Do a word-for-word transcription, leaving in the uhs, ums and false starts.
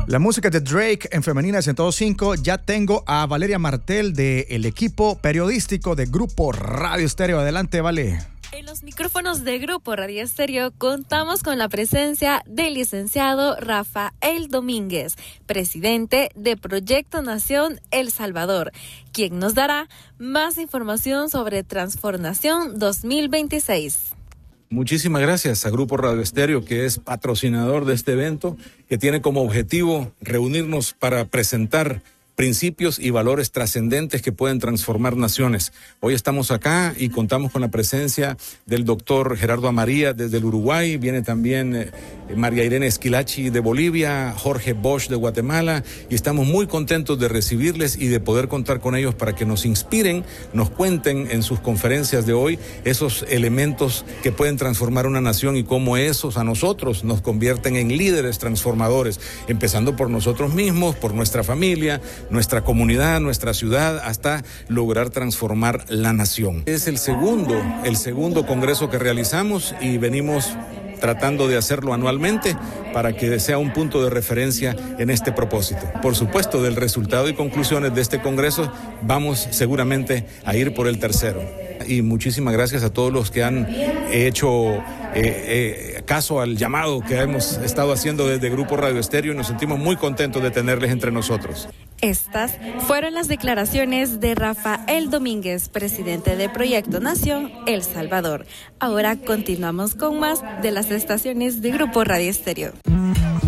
La música de Drake en Femenina ciento cinco. Ya tengo a Valeria Martel del equipo periodístico de Grupo Radio Estéreo. Adelante, Vale. En los micrófonos de Grupo Radio Estéreo contamos con la presencia del licenciado Rafael Domínguez, presidente de Proyecto Nación El Salvador, quien nos dará más información sobre Transformación dos mil veintiséis. Muchísimas gracias a Grupo Radio Estéreo, que es patrocinador de este evento, que tiene como objetivo reunirnos para presentar principios y valores trascendentes que pueden transformar naciones. Hoy estamos acá y contamos con la presencia del doctor Gerardo Amaría desde el Uruguay, viene también eh, María Irene Esquilachi de Bolivia, Jorge Bosch de Guatemala, y estamos muy contentos de recibirles y de poder contar con ellos para que nos inspiren, nos cuenten en sus conferencias de hoy esos elementos que pueden transformar una nación y cómo esos a nosotros nos convierten en líderes transformadores, empezando por nosotros mismos, por nuestra familia, nuestra comunidad, nuestra ciudad, hasta lograr transformar la nación. Es el segundo, el segundo congreso que realizamos y venimos tratando de hacerlo anualmente para que sea un punto de referencia en este propósito. Por supuesto, del resultado y conclusiones de este congreso vamos seguramente a ir por el tercero. Y muchísimas gracias a todos los que han hecho eh, eh, caso al llamado que hemos estado haciendo desde Grupo Radio Estéreo y nos sentimos muy contentos de tenerles entre nosotros. Estas fueron las declaraciones de Rafael Domínguez, presidente de Proyecto Nación El Salvador. Ahora continuamos con más de las estaciones de Grupo Radio Estéreo.